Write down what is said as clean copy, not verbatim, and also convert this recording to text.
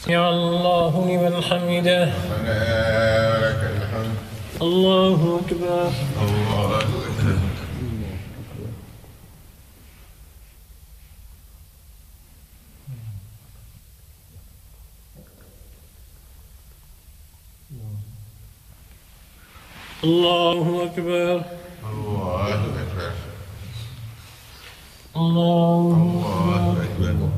سمع الله لمن حمده. ربنا لك الحمد. الله أكبر. الله أكبر. الله أكبر. الله أكبر. الله الله أكبر.